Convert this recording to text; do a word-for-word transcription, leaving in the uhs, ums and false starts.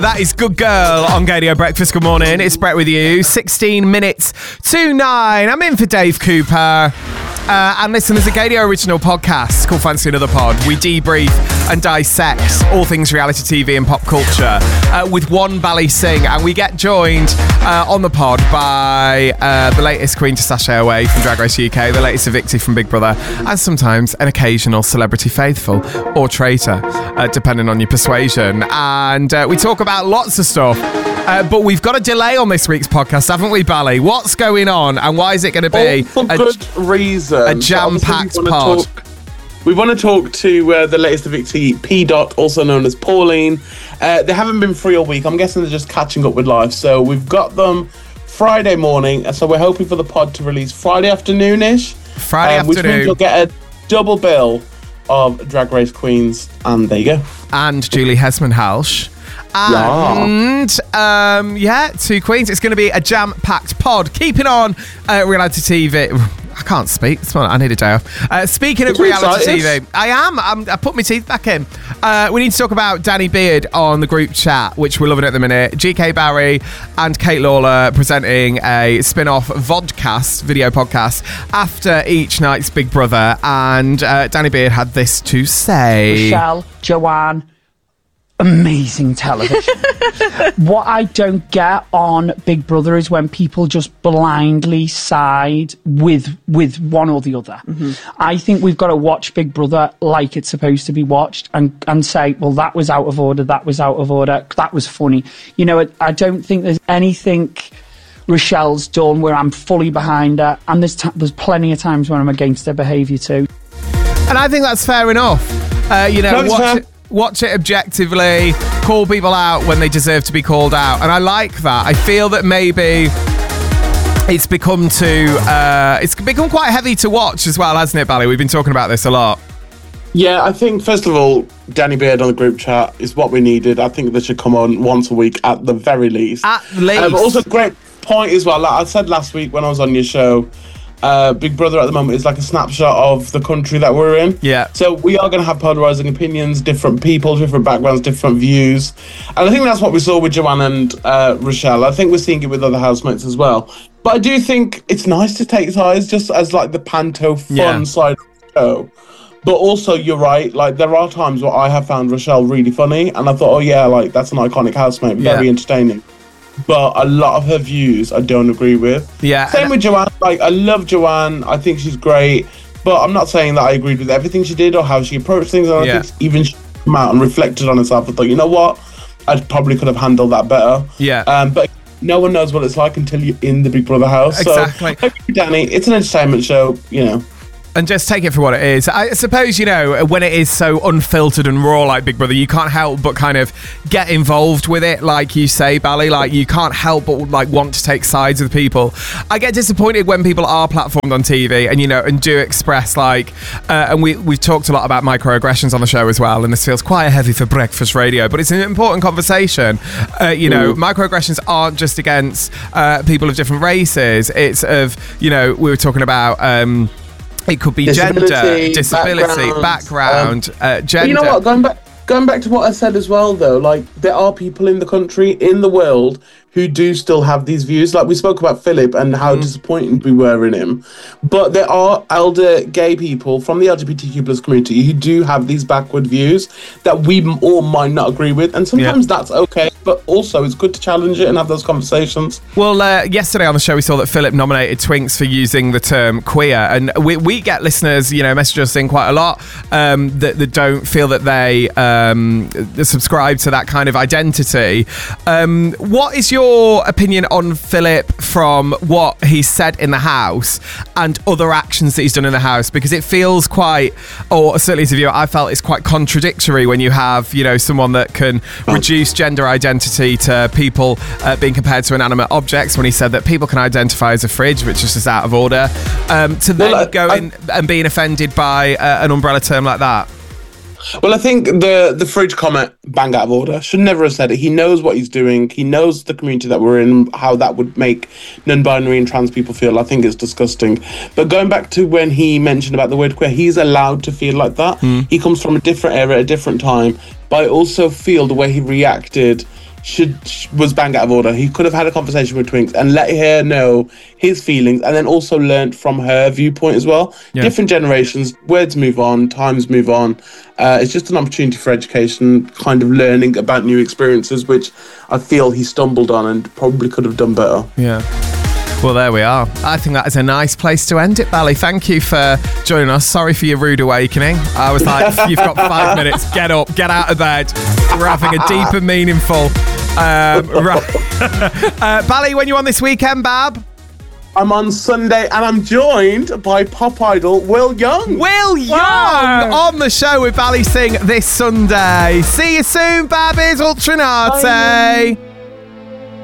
That is Good Girl on Gadio Breakfast. Good morning. It's Brett with you. sixteen minutes to nine. I'm in for Dave Cooper. Uh, and listen, there's a Gadio original podcast called Fancy Another Pod. We debrief and dissect all things reality T V and pop culture uh, with one Bally Singh. And we get joined uh, on the pod by uh, the latest Queen to sashay away from Drag Race U K, the latest Evictee from Big Brother, and sometimes an occasional celebrity faithful or traitor, uh, depending on your persuasion. And uh, we talk about lots of stuff. Uh, but we've got a delay on this week's podcast, haven't we, Bally? What's going on, and why is it going to be All for a, good reason? a jam-packed we pod? Talk, we want to talk to uh, the latest Evictee, P. Dot, also known as Pauline. Uh, they haven't been free all week. I'm guessing they're just catching up with life. So we've got them Friday morning. So we're hoping for the pod to release Friday afternoon-ish. Friday um, afternoon. Which means you'll get a double bill of Drag Race Queens. And there you go. And Julie Hesman-Halsh. And, yeah. Um, yeah, two queens. It's going to be a jam-packed pod. Keeping on uh, reality T V. I can't speak. I need a day off. Uh, speaking of reality T V, I am. I'm, I put my teeth back in. Uh, we need to talk about Danny Beard on the group chat, which we're loving at the minute. G K Barry and Kate Lawler presenting a spin-off vodcast, video podcast, after each night's Big Brother. And uh, Danny Beard had this to say. Rochelle, Joanne, amazing television. What I don't get on Big Brother is when people just blindly side with with one or the other. Mm-hmm. I think we've got to watch Big Brother like it's supposed to be watched and, and say, well, that was out of order, that was out of order, that was funny. You know, I don't think there's anything Rochelle's done where I'm fully behind her, and there's, t- there's plenty of times when I'm against her behaviour too. And I think that's fair enough. Uh, you know, watch it, watch it objectively, call people out when they deserve to be called out. And I like that. I feel that maybe it's become too, uh, it's become quite heavy to watch as well, hasn't it, Bally? We've been talking about this a lot. Yeah, I think, first of all, Danny Beard on the group chat is what we needed. I think they should come on once a week at the very least. At least. Um, also, great point as well. Like I said last week when I was on your show, Uh, Big Brother at the moment is like a snapshot of the country that we're in. Yeah. So we are going to have polarizing opinions, different people, different backgrounds, different views. And I think that's what we saw with Joanne and uh, Rochelle. I think we're seeing it with other housemates as well. But I do think it's nice to take sides just as like the panto fun yeah. side of the show. But also, you're right, like there are times where I have found Rochelle really funny and I thought, oh yeah, like that's an iconic housemate, very yeah. entertaining. But a lot of her views I don't agree with. Yeah. Same with Joanne. Like, I love Joanne. I think she's great. But I'm not saying that I agreed with everything she did or how she approached things. And yeah. I think even she came out and reflected on herself and thought, you know what? I probably could have handled that better. Yeah. Um, but no one knows what it's like until you're in the Big Brother house. Exactly. So, Danny, it's an entertainment show, you know. And just take it for what it is. I suppose, you know, when it is so unfiltered and raw like Big Brother, you can't help but kind of get involved with it, like you say, Bally. Like, you can't help but, like, want to take sides with people. I get disappointed when people are platformed on T V and, you know, and do express, like, uh, and we, we've talked a lot about microaggressions on the show as well, and this feels quite heavy for breakfast radio, but it's an important conversation. Uh, you know, mm. microaggressions aren't just against uh, people of different races. It's of, you know, we were talking about... Um, It could be disability, gender, disability, background, background um, uh, gender. You know what? Going back, going back to what I said as well, though, like there are people in the country, in the world, who do still have these views. Like we spoke about Philip and how mm. disappointed we were in him. But there are elder gay people from the L G B T Q plus community who do have these backward views that we all might not agree with. And sometimes yeah. that's okay. But also it's good to challenge it and have those conversations. Well, uh, yesterday on the show, we saw that Philip nominated Twinks for using the term queer. And we, we get listeners, you know, message us in quite a lot um, that, that don't feel that they um, subscribe to that kind of identity. Um, what is your Your opinion on Philip from what he said in the house and other actions that he's done in the house? Because it feels quite, or certainly as a viewer, I felt it's quite contradictory when you have, you know, someone that can oh. reduce gender identity to people uh, being compared to inanimate objects, when he said that people can identify as a fridge, which is just out of order, um, to then well, I, going I, and being offended by uh, an umbrella term like that. Well, I think the the fridge comment, bang out of order. Should never have said it. He knows what he's doing. He knows the community that we're in, how that would make non-binary and trans people feel. I think it's disgusting. But going back to when he mentioned about the word queer, he's allowed to feel like that. Mm. He comes from a different era, a different time. But I also feel the way he reacted should was bang out of order. He could have had a conversation with Twinks and let her know his feelings, and then also learnt from her viewpoint as well. Yeah. Different generations, words move on, times move on. Uh, it's just an opportunity for education, kind of learning about new experiences, which I feel he stumbled on and probably could have done better. Yeah. Well, there we are. I think that is a nice place to end it, Bally. Thank you for joining us. Sorry for your rude awakening. I was like, you've got five minutes. Get up, get out of bed. We're having a deep and meaningful... Um, right. uh, Bally, when you on this weekend, Bab? I'm on Sunday and I'm joined by pop idol Will Young. Will Young wow. on the show with Bally Singh this Sunday. See you soon, Babbies Ultranate. Bye.